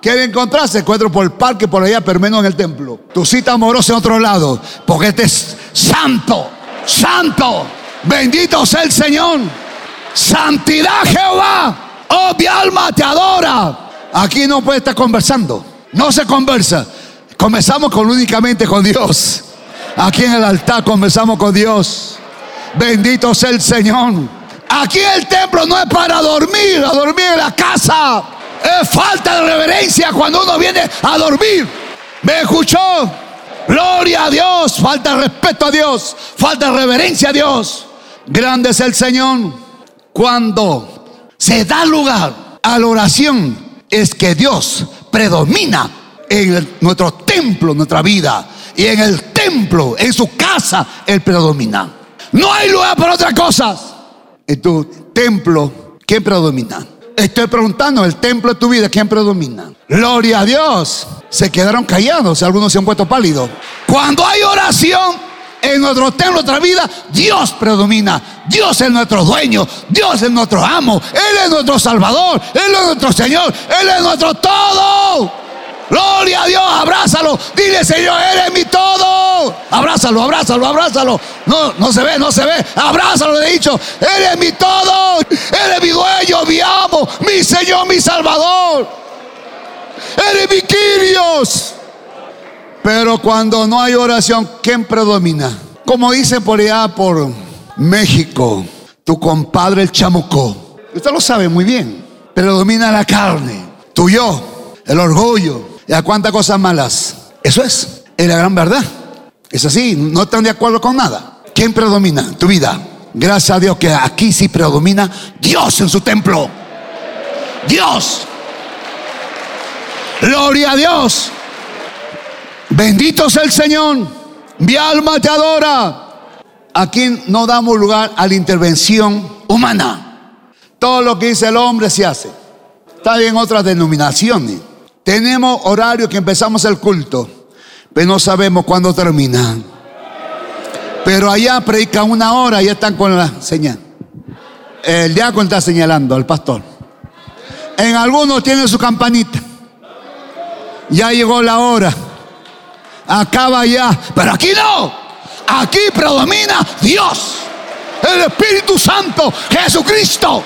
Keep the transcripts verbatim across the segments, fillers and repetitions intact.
quiere encontrarse, encuentro por el parque, por allá, pero menos en el templo. Tu cita amorosa en otro lado, porque este es santo, santo. Bendito sea el Señor. Santidad, Jehová. Oh, mi alma te adora. Aquí no puede estar conversando. No se conversa. Comenzamos con, únicamente con Dios. Aquí en el altar conversamos con Dios. Bendito sea el Señor. Aquí el templo no es para dormir, a dormir en la casa. Es falta de reverencia cuando uno viene a dormir. ¿Me escuchó? Gloria a Dios. Falta de respeto a Dios. Falta de reverencia a Dios. Grande es el Señor. Cuando se da lugar a la oración, es que Dios predomina en el, nuestro templo, nuestra vida. Y en el templo, en su casa, Él predomina. No hay lugar para otras cosas. En tu templo, ¿quién predomina? Estoy preguntando, el templo de tu vida, ¿quién predomina? Gloria a Dios. Se quedaron callados, algunos se han puesto pálidos. Cuando hay oración en nuestro templo, nuestra vida, Dios predomina. Dios es nuestro dueño, Dios es nuestro amo, Él es nuestro Salvador, Él es nuestro Señor, Él es nuestro todo. Gloria a Dios, abrázalo, dile: Señor, eres mi todo. Abrázalo, abrázalo, abrázalo. No, no se ve, no se ve. Abrázalo, le he dicho: eres mi todo, eres mi dueño, mi amo, mi Señor, mi Salvador. Eres mi Kyrios. Pero cuando no hay oración, ¿quién predomina? Como dice por allá por México, tu compadre el chamuco. Usted lo sabe muy bien. Predomina la carne, tu yo, el orgullo y a cuántas cosas malas. Eso es, es la gran verdad. Es así, no están de acuerdo con nada. ¿Quién predomina? Tu vida. Gracias a Dios que aquí sí predomina Dios en su templo. Dios. Gloria a Dios. Bendito sea el Señor. Mi alma te adora. Aquí no damos lugar a la intervención humana. Todo lo que dice el hombre se hace. Está bien en otras denominaciones. Tenemos horario que empezamos el culto, pero no sabemos cuándo termina. Pero allá predican una hora y ya están con la señal. El diácono está señalando al pastor. En algunos tienen su campanita. Ya llegó la hora. Acaba ya. Pero aquí no. Aquí predomina Dios, el Espíritu Santo, Jesucristo.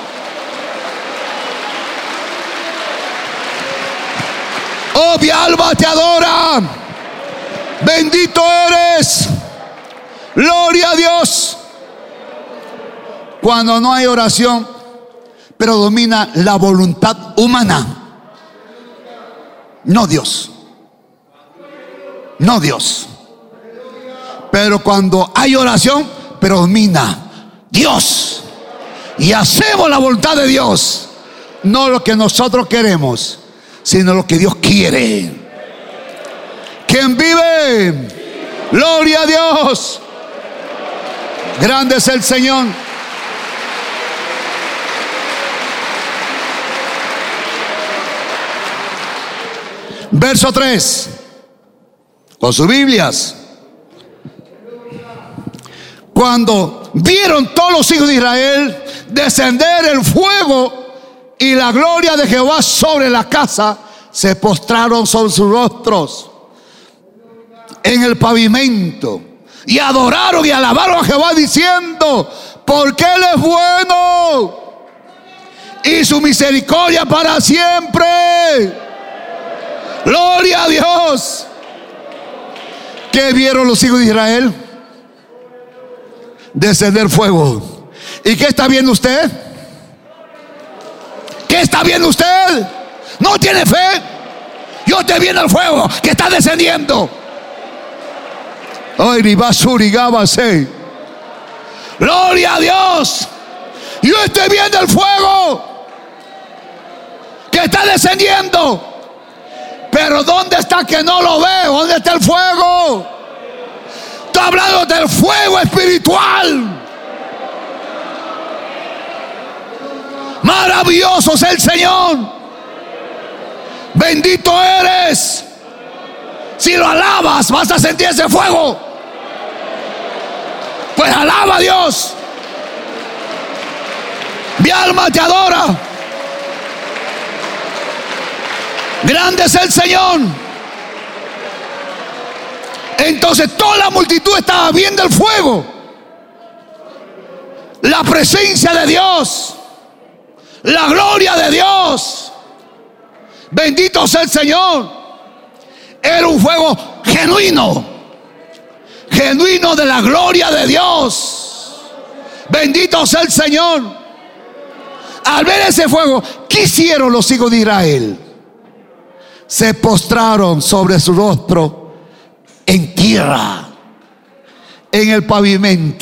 Oh, mi alma te adora. Bendito eres. Gloria a Dios. Cuando no hay oración, predomina la voluntad humana. No Dios. No Dios. Pero cuando hay oración, predomina Dios. Y hacemos la voluntad de Dios. No lo que nosotros queremos, sino lo que Dios quiere. ¿Quién vive? Gloria a Dios. Grande es el Señor. Verso tres. Con sus Biblias. Cuando vieron todos los hijos de Israel descender el fuego y la gloria de Jehová sobre la casa, se postraron sobre sus rostros en el pavimento y adoraron y alabaron a Jehová diciendo: porque Él es bueno y su misericordia para siempre. Gloria a Dios. ¿Qué vieron los hijos de Israel? Descender fuego. ¿Y qué está viendo usted? ¿Qué está viendo usted? ¿No tiene fe? Yo estoy viendo el fuego que está descendiendo. Ay, gloria a Dios. Yo estoy viendo el fuego que está descendiendo. Pero ¿dónde está que no lo veo? ¿Dónde está el fuego? Estoy hablando del fuego espiritual. Maravilloso es el Señor. Bendito eres. Si lo alabas, vas a sentir ese fuego. Pues alaba a Dios. Mi alma te adora. Grande es el Señor. Entonces toda la multitud estaba viendo el fuego, la presencia de Dios, la gloria de Dios. Bendito sea el Señor. Era un fuego genuino, genuino de la gloria de Dios. Bendito sea el Señor. Al ver ese fuego, ¿qué hicieron los hijos de Israel? Se postraron sobre su rostro en tierra, en el pavimento.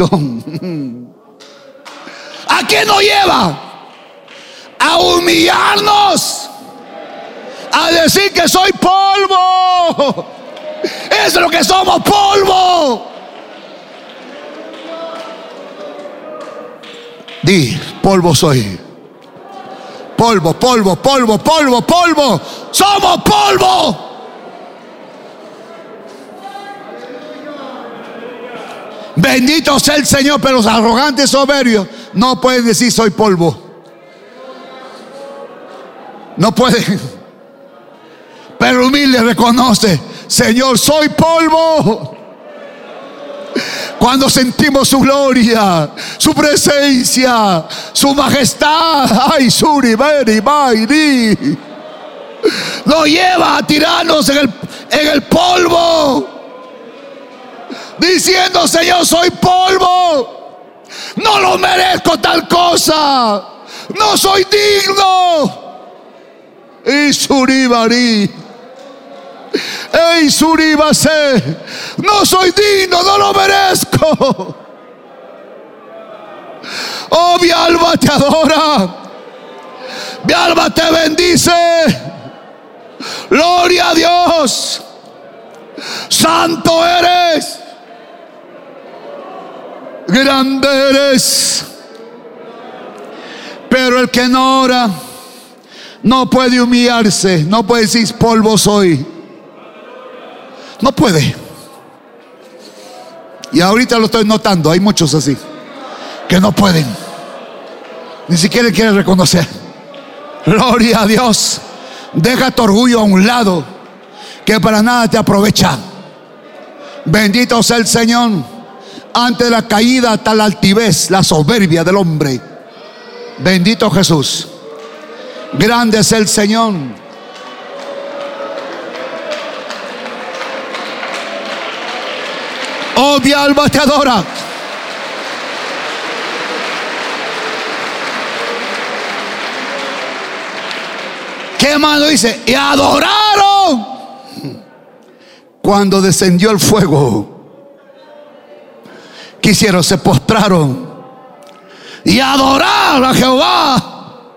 ¿A qué nos lleva? A humillarnos, a decir que soy polvo. Es lo que somos, polvo. Di, polvo soy. Polvo, polvo, polvo, polvo, polvo. Somos polvo. Bendito sea el Señor. Pero los arrogantes soberbios no pueden decir soy polvo. No pueden. Pero el humilde reconoce: Señor, soy polvo. Cuando sentimos su gloria, su presencia, su majestad, ay, suri, beri, bairi, nos lleva a tirarnos en el, en el polvo, diciendo: Señor, soy polvo, no lo merezco tal cosa, no soy digno. Y suribari, ey, suribase, no soy digno, no lo merezco. Oh, mi alma te adora, mi alma te bendice. Gloria a Dios. Santo eres, grande eres. Pero el que no ora no puede humillarse, no puede decir polvo soy. No puede. Y ahorita lo estoy notando, hay muchos así que no pueden, ni siquiera quieren reconocer. Gloria a Dios. Deja tu orgullo a un lado, que para nada te aprovecha. Bendito sea el Señor. Antes de la caída está la altivez, la soberbia del hombre. Bendito Jesús. Grande es el Señor. Oh, mi alma te adora. ¿Qué más lo dice? Y adoraron cuando descendió el fuego. ¿Qué hicieron? Se postraron y adoraron a Jehová.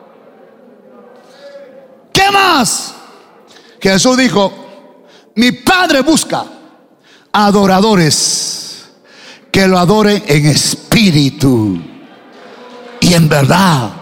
¿Qué más? Jesús dijo: mi Padre busca adoradores que lo adoren en espíritu y en verdad.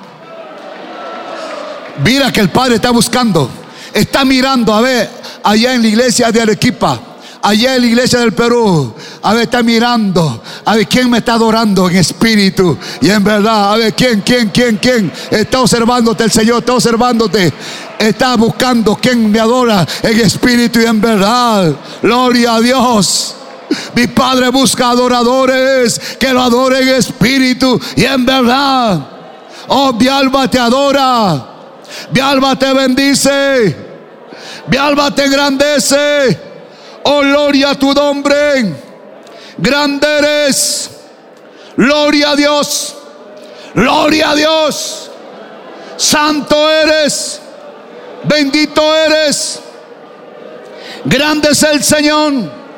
Mira que el Padre está buscando, está mirando, a ver, allá en la iglesia de Arequipa, allá en la iglesia del Perú, a ver, está mirando, a ver quién me está adorando en espíritu y en verdad. A ver, quién, quién, quién, quién está observándote. El Señor está observándote, está buscando quién me adora en espíritu y en verdad. Gloria a Dios. Mi Padre busca adoradores que lo adoren en espíritu y en verdad. Oh, mi alma te adora, mi alma te bendice, mi alma te engrandece. Oh, gloria a tu nombre. Grande eres. Gloria a Dios. Gloria a Dios. Santo eres. Bendito eres. Grande es el Señor.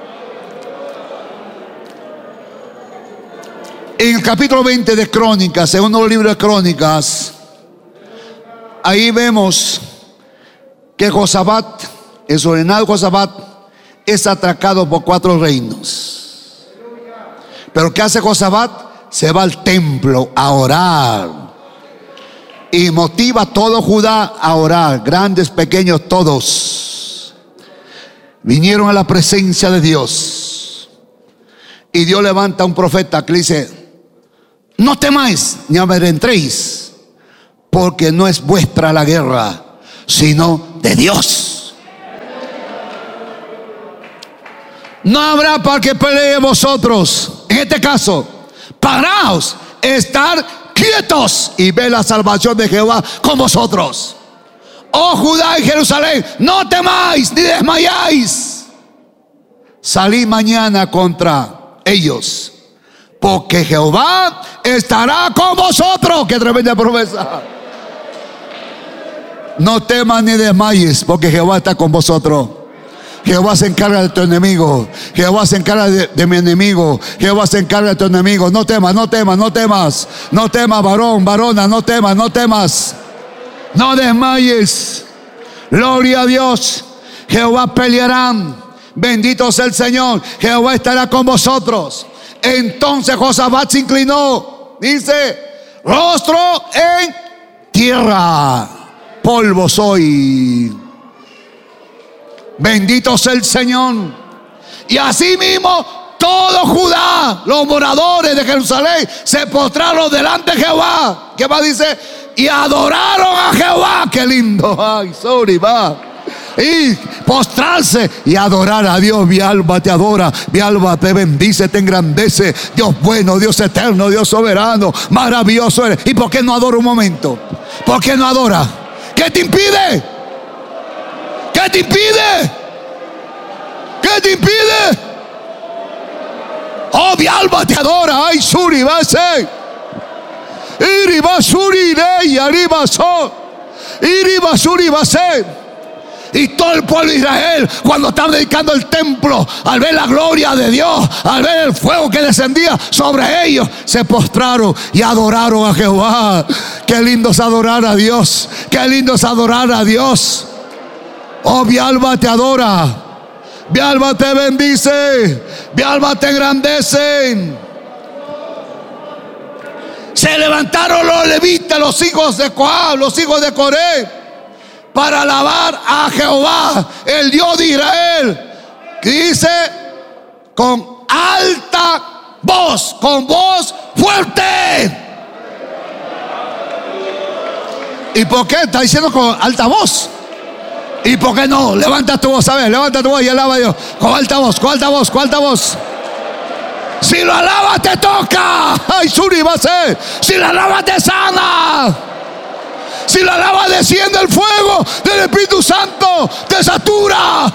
En el capítulo veinte de Crónicas, segundo libro de Crónicas, ahí vemos que Josafat, el soberano Josafat, es atracado por cuatro reinos. Pero ¿qué hace Josafat? Se va al templo a orar y motiva a todo Judá a orar, grandes, pequeños, todos vinieron a la presencia de Dios. Y Dios levanta a un profeta que le dice: no temáis ni amedrentéis, porque no es vuestra la guerra, sino de Dios. No habrá para que pelee vosotros. En este caso, paraos, estar quietos y ver la salvación de Jehová con vosotros. Oh Judá y Jerusalén, no temáis ni desmayáis. Salid mañana contra ellos, porque Jehová estará con vosotros. Qué tremenda promesa. No temas ni desmayes, porque Jehová está con vosotros. Jehová se encarga de tu enemigo. Jehová se encarga de, de mi enemigo. Jehová se encarga de tu enemigo. No temas, no temas, no temas. No temas, varón, varona, no temas, no temas. No desmayes. Gloria a Dios. Jehová peleará. Bendito sea el Señor. Jehová estará con vosotros. Entonces Josafat se inclinó. Dice, rostro en tierra. Polvo soy. Bendito sea el Señor. Y así mismo todo Judá, los moradores de Jerusalén, se postraron delante de Jehová. ¿Qué más dice? Y adoraron a Jehová. Qué lindo. Ay, sorry, va. Y postrarse y adorar a Dios. Mi alma te adora, mi alma te bendice, te engrandece. Dios bueno, Dios eterno, Dios soberano, maravilloso eres. ¿Y por qué no adora un momento? ¿Por qué no adora? ¿Qué te impide? ¿Qué te impide? ¿Qué te impide? Oh, mi alma te adora. Ay, suri, va a ser. Iri va suri, rey, arriba so. Iri va suri, va a ser. Y todo el pueblo de Israel, cuando estaban dedicando el templo, al ver la gloria de Dios, al ver el fuego que descendía sobre ellos, se postraron y adoraron a Jehová. Qué lindo es adorar a Dios. Qué lindo es adorar a Dios. Oh, mi alma te adora, mi alma te bendice, mi alma te engrandece. Se levantaron los levitas, los hijos de Coab, los hijos de Coré, para alabar a Jehová, el Dios de Israel. Que dice, con alta voz, con voz fuerte. ¿Y por qué está diciendo con alta voz? ¿Y por qué no? Levanta tu voz, a ver, levanta tu voz y alaba a Dios. Con alta voz, con alta voz, con alta voz. Si lo alabas te toca. Ay, Suri va a ser. Si lo alabas te sana. Si lo alabas desciende el fuego del Espíritu Santo, te satura.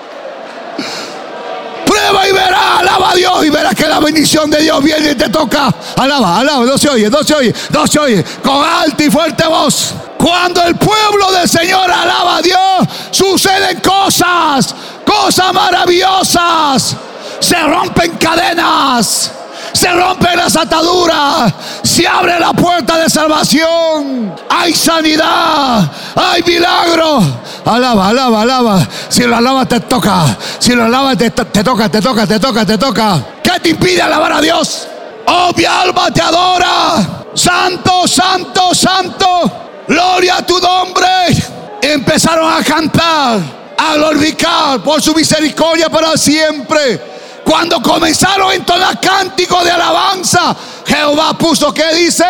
Prueba y verás, alaba a Dios y verás que la bendición de Dios viene y te toca. Alaba, alaba, no se oye, no se oye, no se oye. Con alta y fuerte voz. Cuando el pueblo del Señor alaba a Dios, suceden cosas, cosas maravillosas. Se rompen cadenas, se rompen las ataduras, se abre la puerta de salvación. Hay sanidad, hay milagros. Alaba, alaba, alaba. Si lo alabas te toca, si lo alabas te, te toca, te toca, te toca, te toca. ¿Qué te impide alabar a Dios? Oh, mi alma te adora. Santo, santo, santo. Gloria a tu nombre. Empezaron a cantar, a glorificar por su misericordia para siempre. Cuando comenzaron a entonar cánticos de alabanza, Jehová puso, ¿qué dice?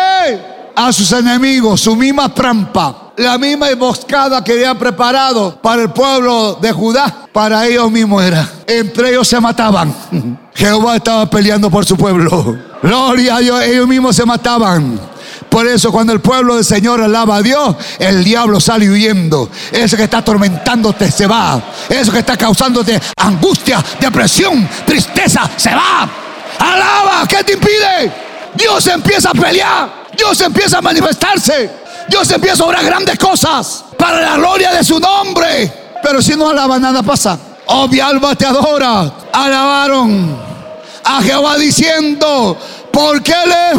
A sus enemigos, su misma trampa, la misma emboscada que habían preparado para el pueblo de Judá, para ellos mismos era. Entre ellos se mataban. Jehová estaba peleando por su pueblo. Gloria a Dios, ellos mismos se mataban. Por eso cuando el pueblo del Señor alaba a Dios, el diablo sale huyendo. Eso que está atormentándote se va. Eso que está causándote angustia, depresión, tristeza, se va. Alaba, ¿qué te impide? Dios empieza a pelear. Dios empieza a manifestarse. Dios empieza a obrar grandes cosas para la gloria de su nombre. Pero si no alaba, nada pasa. Oh, mi alma te adora. Alabaron a Jehová diciendo, porque Él es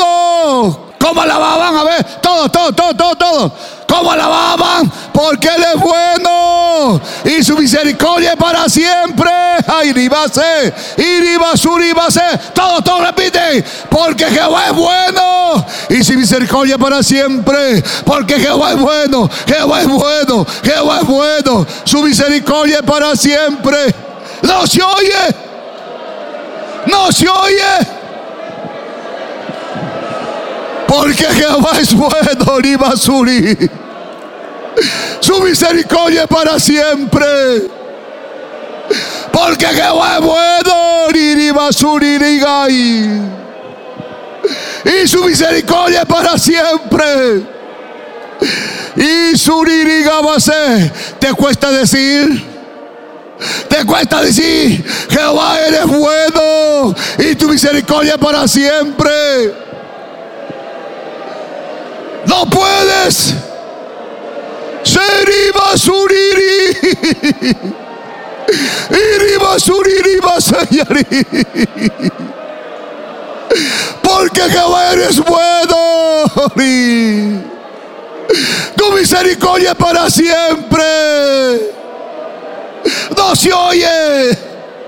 bueno. ¿Cómo alababan? A ver, todo, todo, todo, todo, todo. ¿Cómo alababan? Porque Él es bueno y su misericordia es para siempre. Ay, ribase, iribasuri, ribase. Todo, todo repite. Porque Jehová es bueno y su misericordia es para siempre. Porque Jehová es bueno, Jehová es bueno, Jehová es bueno. Su misericordia es para siempre. No se oye, no se oye. Porque Jehová es bueno, ni basuri. Su misericordia es para siempre. Porque Jehová es bueno. Y su misericordia es para siempre. Y su ririgabase. ¿Te cuesta decir? ¿Te cuesta decir: Jehová eres bueno y tu misericordia es para siempre? No puedes. Seriba suriri. Iriba suririba sayari. Porque Jehová eres bueno. Tu misericordia es para siempre. No se oye.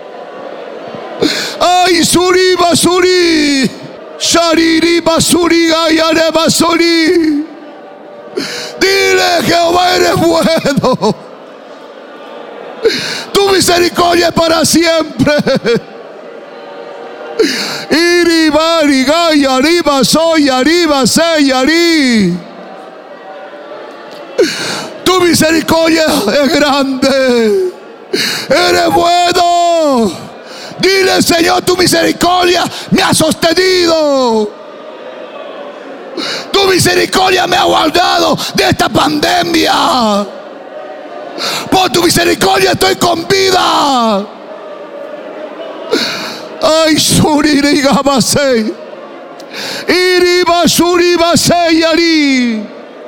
Ay, suri basuri. Shariri basuri ayare basuri. Dile: Jehová eres bueno. Tu misericordia es para siempre. Iribari gaya arriba soy arriba se ari. Tu misericordia es grande. Eres bueno. Dile: Señor, tu misericordia me ha sostenido. Tu misericordia me ha guardado de esta pandemia. Por tu misericordia estoy con vida. Ay, suririgabase. Iriba suribase yari.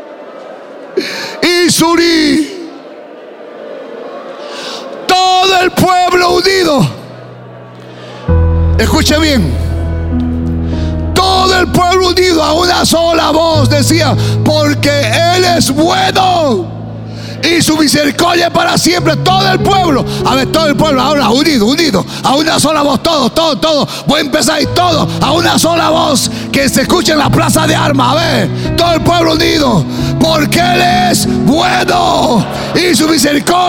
Y suri. Todo el pueblo unido. Escuche bien. Todo el pueblo unido a una sola voz decía: porque Él es bueno y su misericordia es para siempre. Todo el pueblo, a ver, todo el pueblo ahora unido, unido, a una sola voz, todos, todos, todos. Voy a empezar ahí, todos, a una sola voz, que se escuche en la plaza de armas. A ver, todo el pueblo unido, porque Él es bueno y su misericordia